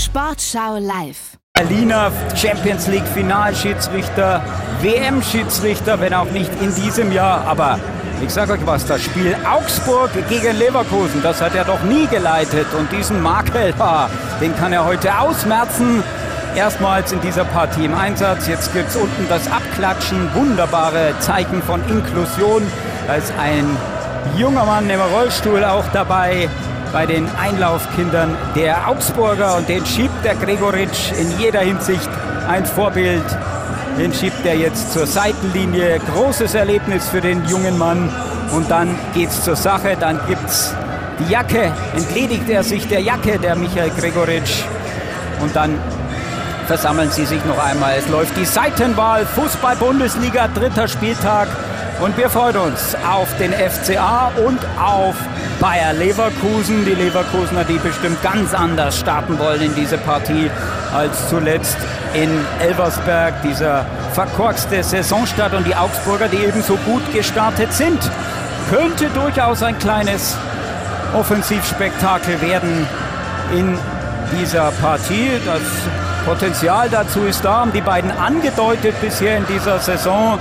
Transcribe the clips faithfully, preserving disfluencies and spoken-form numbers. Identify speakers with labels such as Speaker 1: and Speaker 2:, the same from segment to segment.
Speaker 1: Sportschau live.
Speaker 2: Berliner Champions League Finalschiedsrichter, W M-Schiedsrichter, wenn auch nicht in diesem Jahr. Aber ich sage euch was, das Spiel Augsburg gegen Leverkusen, das hat er doch nie geleitet. Und diesen Makel, den kann er heute ausmerzen. Erstmals in dieser Partie im Einsatz. Jetzt gibt es unten das Abklatschen. Wunderbare Zeichen von Inklusion. Da ist ein junger Mann im Rollstuhl auch dabei bei den Einlaufkindern der Augsburger. Und den schiebt der Gregoritsch in jeder Hinsicht ein Vorbild. Den schiebt er jetzt zur Seitenlinie. Großes Erlebnis für den jungen Mann. Und dann geht's zur Sache. Dann gibt's die Jacke. Entledigt er sich der Jacke, der Michael Gregoritsch. Und dann versammeln sie sich noch einmal. Es läuft die Seitenwahl. Fußball-Bundesliga, dritter Spieltag. Und wir freuen uns auf den F C A und auf Bayer Leverkusen. Die Leverkusener, die bestimmt ganz anders starten wollen in diese Partie als zuletzt in Elversberg. Dieser verkorkste Saisonstart. Und die Augsburger, die ebenso gut gestartet sind. Könnte durchaus ein kleines Offensivspektakel werden in dieser Partie. Das Potenzial dazu ist da, haben die beiden angedeutet bisher in dieser Saison.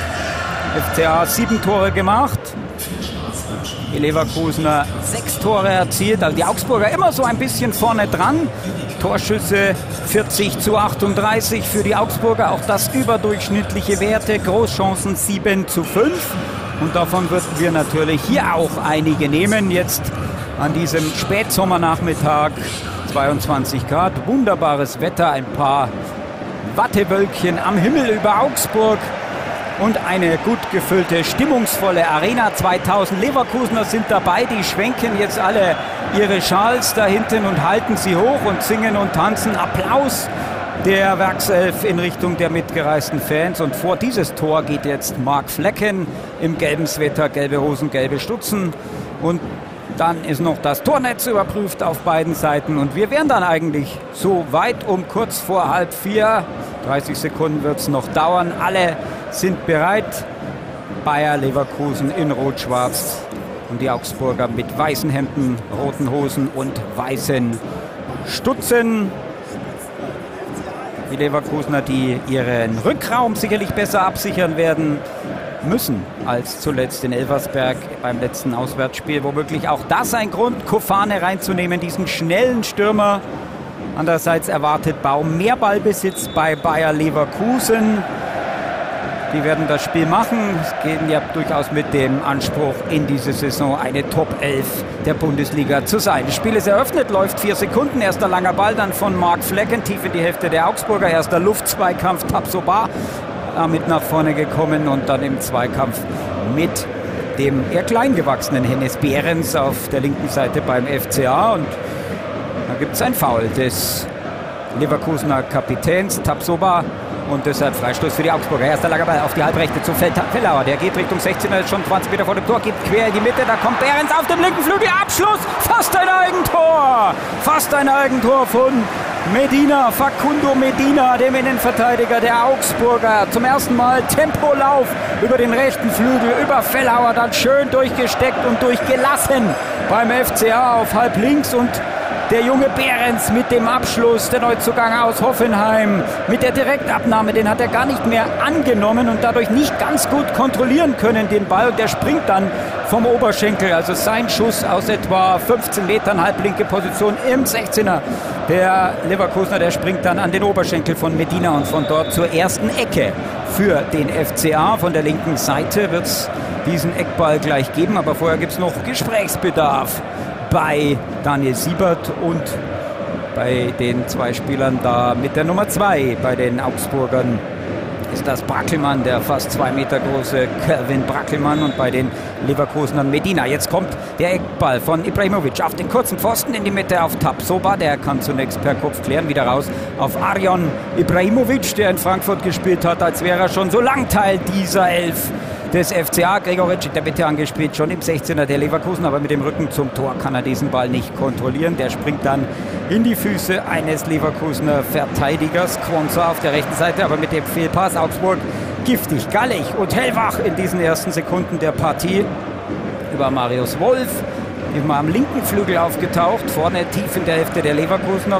Speaker 2: F C A sieben Tore gemacht, die Leverkusener sechs Tore erzielt, also die Augsburger immer so ein bisschen vorne dran. Torschüsse vierzig zu achtunddreißig für die Augsburger, auch das überdurchschnittliche Werte, Großchancen sieben zu fünf. Und davon würden wir natürlich hier auch einige nehmen, jetzt an diesem Spätsommernachmittag. zweiundzwanzig Grad, wunderbares Wetter, ein paar Wattewölkchen am Himmel über Augsburg und eine gut gefüllte, stimmungsvolle Arena. zweitausend Leverkusener sind dabei, die schwenken jetzt alle ihre Schals da hinten und halten sie hoch und singen und tanzen. Applaus der Werkself in Richtung der mitgereisten Fans. Und vor dieses Tor geht jetzt Mark Flecken im gelben Sweater, gelbe Hosen, gelbe Stutzen. Und dann ist noch das Tornetz überprüft auf beiden Seiten. Und wir wären dann eigentlich so weit um kurz vor halb vier. dreißig Sekunden wird es noch dauern. Alle sind bereit. Bayer Leverkusen in Rot-Schwarz. Und die Augsburger mit weißen Hemden, roten Hosen und weißen Stutzen. Die Leverkusener, die ihren Rückraum sicherlich besser absichern werden müssen als zuletzt in Elversberg beim letzten Auswärtsspiel. Womöglich auch das ein Grund, Kofane reinzunehmen, diesen schnellen Stürmer. Andererseits erwartet Baum mehr Ballbesitz bei Bayer Leverkusen. Die werden das Spiel machen. Es gehen ja durchaus mit dem Anspruch, in diese Saison eine Top elf der Bundesliga zu sein. Das Spiel ist eröffnet, läuft vier Sekunden. Erster langer Ball dann von Mark Flecken, tief in die Hälfte der Augsburger. Erster Luftzweikampf, Tapsoba mit nach vorne gekommen und dann im Zweikampf mit dem eher kleingewachsenen Hennes Behrens auf der linken Seite beim F C A. Und da gibt es ein Foul des Leverkusener Kapitäns Tapsoba und deshalb Freistoß für die Augsburger. Erster langer Ball auf die Halbrechte zu Fellauer. Der geht Richtung sechzehner, ist schon zwanzig Meter vor dem Tor, geht quer in die Mitte. Da kommt Behrens auf dem linken Flügel. Abschluss! Fast ein Eigentor! Fast ein Eigentor von Medina, Facundo Medina, dem Innenverteidiger der Augsburger. Zum ersten Mal Tempolauf über den rechten Flügel, über Fellauer, dann schön durchgesteckt und durchgelassen beim F C A auf halb links. Und der junge Behrens mit dem Abschluss, der Neuzugang aus Hoffenheim, mit der Direktabnahme, den hat er gar nicht mehr angenommen und dadurch nicht ganz gut kontrollieren können, den Ball. Und der springt dann vom Oberschenkel, also sein Schuss aus etwa fünfzehn Metern, halblinke Position im sechzehner. Der Leverkusener, der springt dann an den Oberschenkel von Medina und von dort zur ersten Ecke für den F C A. Von der linken Seite wird es diesen Eckball gleich geben, aber vorher gibt es noch Gesprächsbedarf bei Daniel Siebert und bei den zwei Spielern da mit der Nummer zwei bei den Augsburgern ist das Brackelmann, der fast zwei Meter große Kelvin Brackelmann, und bei den Leverkusenern Medina. Jetzt kommt der Eckball von Ibrahimovic auf den kurzen Pfosten in die Mitte auf Tapsoba. Der kann zunächst per Kopf klären, wieder raus auf Arjon Ibrahimovic, der in Frankfurt gespielt hat, als wäre er schon so lang Teil dieser Elf des F C A. Gregoritsch in der Mitte angespielt, schon im sechzehner der Leverkusen, aber mit dem Rücken zum Tor kann er diesen Ball nicht kontrollieren. Der springt dann in die Füße eines Leverkusener Verteidigers, Quonsa auf der rechten Seite, aber mit dem Fehlpass Augsburg giftig, gallig und hellwach in diesen ersten Sekunden der Partie. Über Marius Wolf, immer am linken Flügel aufgetaucht, vorne tief in der Hälfte der Leverkusener,